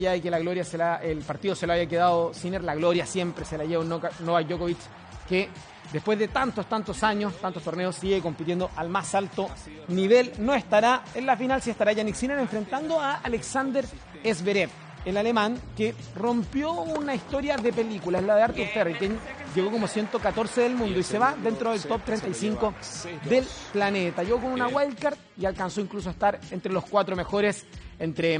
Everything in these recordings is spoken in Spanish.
Ya de que la gloria el partido se lo haya quedado Sinner, la gloria siempre se la lleva un Novak Djokovic, que después de tantos años, tantos torneos, sigue compitiendo al más alto nivel. No estará en la final, sí estará Jannik Sinner enfrentando a Alexander Zverev, el alemán que rompió una historia de películas, la de Arthur Ferry, que llegó como 114 del mundo y se va dentro del top 35 del planeta. Llegó con una wildcard y alcanzó incluso a estar entre los 4 mejores, entre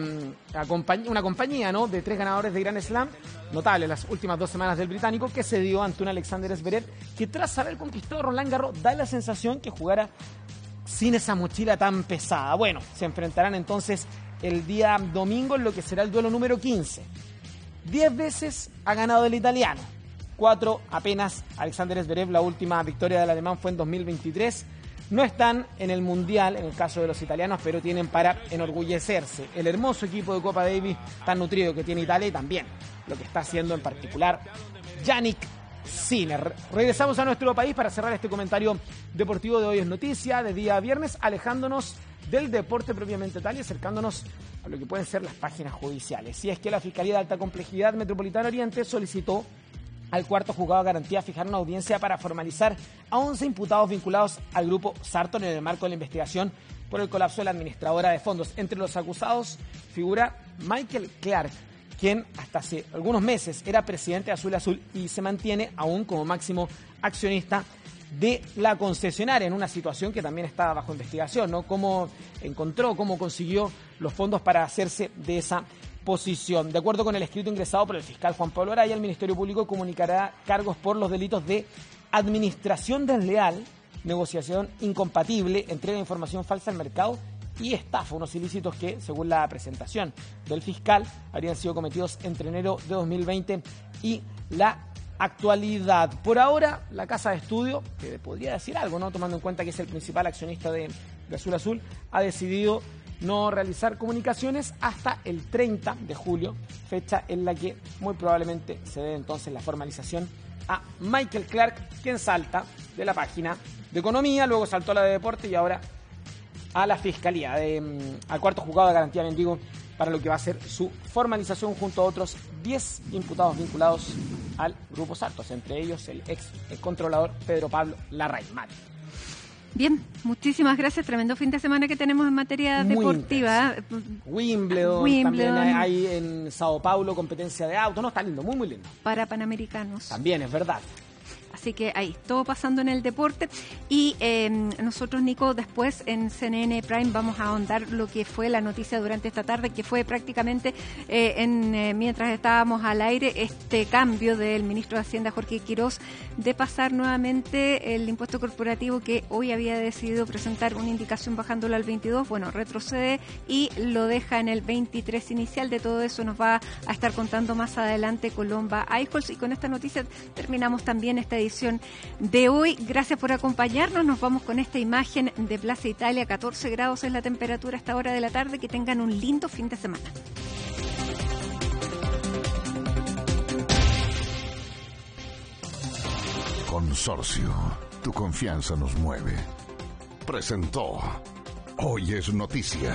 una compañía, ¿no?, de 3 ganadores de Grand Slam. Notable las últimas 2 semanas del británico, que se dio ante un Alexander Zverev que, tras haber conquistado Roland Garros, da la sensación que jugara sin esa mochila tan pesada. Bueno, se enfrentarán entonces el día domingo en lo que será el duelo número 15. 10 veces ha ganado el italiano, 4 apenas Alexander Zverev. La última victoria del alemán fue en 2023. No están en el Mundial, en el caso de los italianos, pero tienen para enorgullecerse el hermoso equipo de Copa Davis tan nutrido que tiene Italia, y también lo que está haciendo en particular Jannik Sinner. Regresamos a nuestro país para cerrar este comentario deportivo de Hoy es Noticia, de día viernes, alejándonos del deporte propiamente tal y acercándonos a lo que pueden ser las páginas judiciales. Y es que la Fiscalía de Alta Complejidad Metropolitana Oriente solicitó al cuarto juzgado de garantía fijar una audiencia para formalizar a 11 imputados vinculados al grupo Sarton en el marco de la investigación por el colapso de la administradora de fondos. Entre los acusados figura Michael Clark, quien hasta hace algunos meses era presidente de Azul Azul y se mantiene aún como máximo accionista de la concesionaria, en una situación que también está bajo investigación, ¿no? Cómo consiguió los fondos para hacerse de esa posición. De acuerdo con el escrito ingresado por el fiscal Juan Pablo Araya, el Ministerio Público comunicará cargos por los delitos de administración desleal, negociación incompatible, entrega de información falsa al mercado y estafa, unos ilícitos que, según la presentación del fiscal, habrían sido cometidos entre enero de 2020 y la actualidad. Por ahora, la Casa de Estudio, que podría decir algo, ¿no?, tomando en cuenta que es el principal accionista de Azul Azul, ha decidido no realizar comunicaciones hasta el 30 de julio, fecha en la que muy probablemente se dé entonces la formalización a Michael Clark, quien salta de la página de Economía, luego saltó a la de Deporte y ahora a la Fiscalía, al cuarto juzgado de garantía, bendigo, para lo que va a ser su formalización junto a otros 10 imputados vinculados al grupo Sartos, entre ellos el controlador Pedro Pablo Larraín. Bien, muchísimas gracias. Tremendo fin de semana que tenemos en materia deportiva. Wimbledon, también hay en Sao Paulo competencia de auto. No, está lindo, muy lindo. Para Panamericanos. También, es verdad. Así que ahí, todo pasando en el deporte. Y nosotros, Nico, después en CNN Prime vamos a ahondar lo que fue la noticia durante esta tarde, que fue prácticamente, mientras estábamos al aire, este cambio del ministro de Hacienda, Jorge Quirós, de pasar nuevamente el impuesto corporativo, que hoy había decidido presentar una indicación bajándolo al 22, bueno, retrocede y lo deja en el 23 inicial. De todo eso nos va a estar contando más adelante Colomba Eichholz. Y con esta noticia terminamos también esta edición de hoy. Gracias por acompañarnos. Nos vamos con esta imagen de Plaza Italia. 14 grados es la temperatura a esta hora de la tarde. Que tengan un lindo fin de semana. Consorcio, tu confianza nos mueve. Presentó Hoy es Noticia.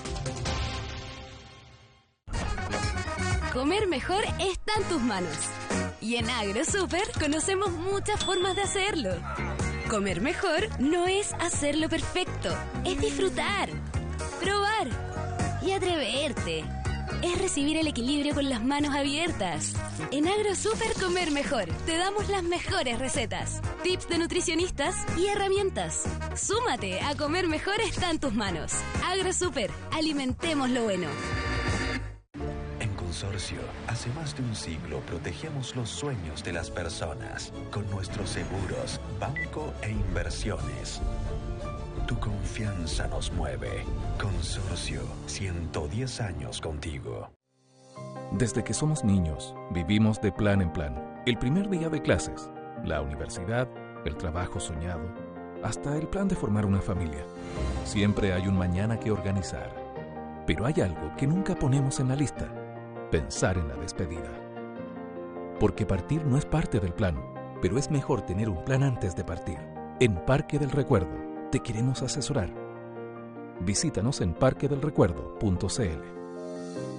Comer mejor está en tus manos. Y en AgroSuper conocemos muchas formas de hacerlo. Comer mejor no es hacerlo perfecto, es disfrutar, probar y atreverte. Es recibir el equilibrio con las manos abiertas. En AgroSuper Comer Mejor te damos las mejores recetas, tips de nutricionistas y herramientas. Súmate a Comer Mejor está en tus manos. AgroSuper, alimentemos lo bueno. Consorcio, hace más de un siglo protegemos los sueños de las personas con nuestros seguros, banco e inversiones. Tu confianza nos mueve. Consorcio, 110 años contigo. Desde que somos niños, vivimos de plan en plan. El primer día de clases, la universidad, el trabajo soñado, hasta el plan de formar una familia. Siempre hay un mañana que organizar. Pero hay algo que nunca ponemos en la lista: pensar en la despedida. Porque partir no es parte del plan, pero es mejor tener un plan antes de partir. En Parque del Recuerdo te queremos asesorar. Visítanos en parquedelrecuerdo.cl.